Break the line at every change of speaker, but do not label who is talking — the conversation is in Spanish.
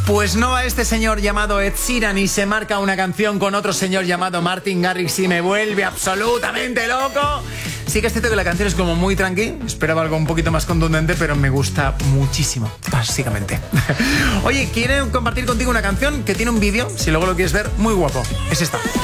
Pues no a este señor llamado Ed Sheeran y se marca una canción con otro señor llamado Martin Garrix y me vuelve absolutamente loco. Sí que es cierto que la canción es como muy tranqui, esperaba algo un poquito más contundente, pero me gusta muchísimo, básicamente. Oye, quiero compartir contigo una canción que tiene un vídeo, si luego lo quieres ver, muy guapo. Es esta.